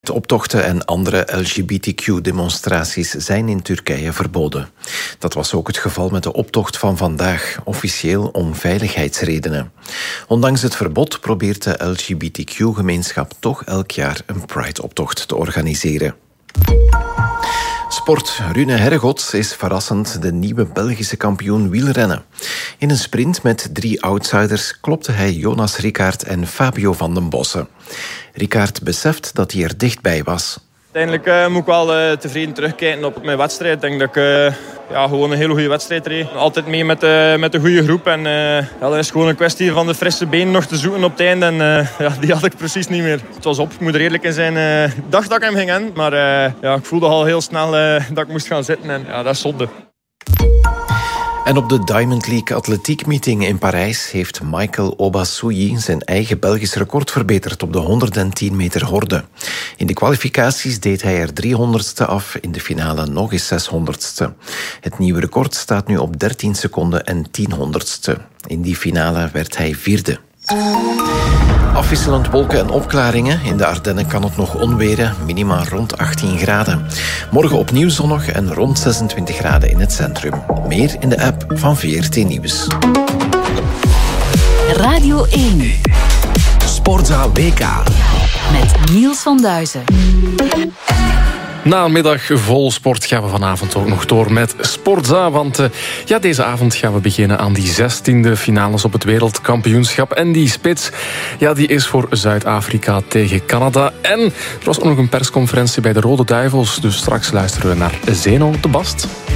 Optochten en andere LGBTQ-demonstraties zijn in Turkije verboden. Dat was ook het geval met de optocht van vandaag, officieel om veiligheidsredenen. Ondanks het verbod probeert de LGBTQ-gemeenschap toch elk jaar een Pride-optocht te organiseren. Sport. Rune Herregots is verrassend de nieuwe Belgische kampioen wielrennen. In een sprint met 3 outsiders klopte hij Jonas Rickaert en Fabio van den Bossen. Rickaert beseft dat hij er dichtbij was. Uiteindelijk moet ik wel tevreden terugkijken op mijn wedstrijd. Ik denk dat ik gewoon een hele goede wedstrijd reed. Altijd mee met de goede groep. En dat is gewoon een kwestie van de frisse benen nog te zoeken op het einde. En die had ik precies niet meer. Het was op, ik moet er eerlijk in zijn. Ik dacht dat ik hem ging hebben. Maar ik voelde al heel snel dat ik moest gaan zitten. En dat is zonde. En op de Diamond League Atletiek Meeting in Parijs heeft Michael Obasouyi zijn eigen Belgisch record verbeterd op de 110 meter horde. In de kwalificaties deed hij er 300ste af, in de finale nog eens 600ste. Het nieuwe record staat nu op 13 seconden en 1000ste. In die finale werd hij 4e. Afwisselend wolken en opklaringen. In de Ardennen kan het nog onweren, minima rond 18 graden. Morgen opnieuw zonnig en rond 26 graden in het centrum. Meer in de app van VRT Nieuws. Radio 1. Sportza WK. Met Niels van Duizen. Na een middag vol sport gaan we vanavond ook nog door met Sportza. Want deze avond gaan we beginnen aan die 16e finales op het wereldkampioenschap. En die spits, die is voor Zuid-Afrika tegen Canada. En er was ook nog een persconferentie bij de Rode Duivels. Dus straks luisteren we naar Zeno de Bast.